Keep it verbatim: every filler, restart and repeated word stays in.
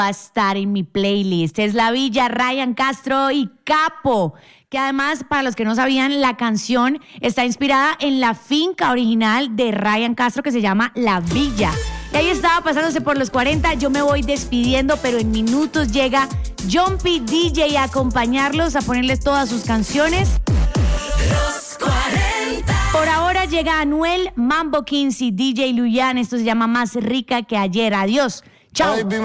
va a estar en mi playlist. Es La Villa, Ryan Castro y Capo, que además, para los que no sabían, la canción está inspirada en la finca original de Ryan Castro que se llama La Villa. Y ahí estaba pasándose por los cuarenta. Yo me voy despidiendo, pero en minutos llega John P. D J a acompañarlos, a ponerles todas sus canciones. Los cuarenta. Por ahora llega Anuel, Mambo Kings y D J Luyan. Esto se llama Más Rica que Ayer. Adiós. Chao.